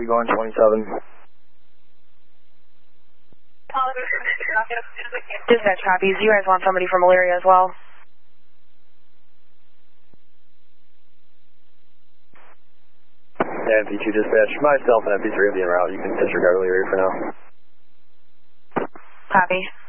copy, going 27. Dispatch copies. You guys want somebody from Elyria as well? Yeah, MP2 dispatch. Myself and MP3 will be en route. You can disregard Elyria for now. Copy.